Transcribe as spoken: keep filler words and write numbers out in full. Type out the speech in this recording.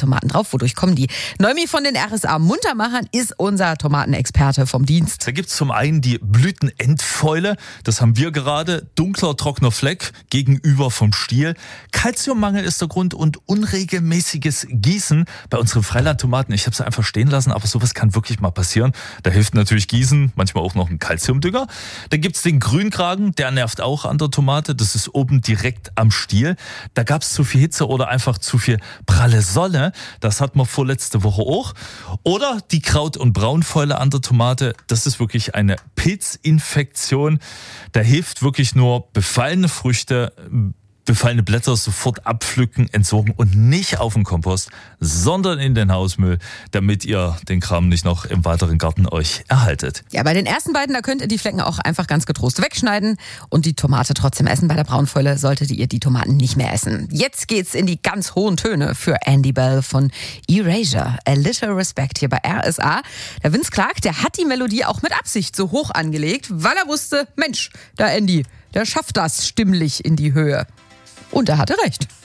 Tomaten drauf? Wodurch kommen die? Neumi von den R S A Muntermachern ist unser Tomatenexperte vom Dienst. Da gibt es zum einen die Blütenendfäule, das haben wir gerade, dunkler, trockener Fleck gegenüber vom Stiel. Kalziummangel ist der Grund und unregelmäßiges Gießen bei unseren Freilandtomaten. Ich habe sie einfach stehen lassen, aber sowas kann wirklich mal passieren. Da hilft natürlich Gießen, manchmal auch noch ein Kalziumdünger. Dann gibt es den Grünkragen, der nervt auch an der Tomate. Das ist oben direkt am Stiel. Da gab es zu viel Hitze oder einfach zu viel pralle Sonne. Das hatten wir vorletzte Woche auch. Oder die Kraut- und Braunfäule an der Tomate. Das ist wirklich eine Pilzinfektion. Da hilft wirklich nur befallene Früchte, befallene Blätter sofort abpflücken, entsorgen und nicht auf den Kompost, sondern in den Hausmüll, damit ihr den Kram nicht noch im weiteren Garten euch erhaltet. Ja, bei den ersten beiden, da könnt ihr die Flecken auch einfach ganz getrost wegschneiden und die Tomate trotzdem essen. Bei der Braunfäule solltet ihr die Tomaten nicht mehr essen. Jetzt geht's in die ganz hohen Töne für Andy Bell von Erasure. A Little Respect hier bei R S A. Der Vince Clarke, der hat die Melodie auch mit Absicht so hoch angelegt, weil er wusste, Mensch, der Andy, der schafft das stimmlich in die Höhe. Und er hatte recht.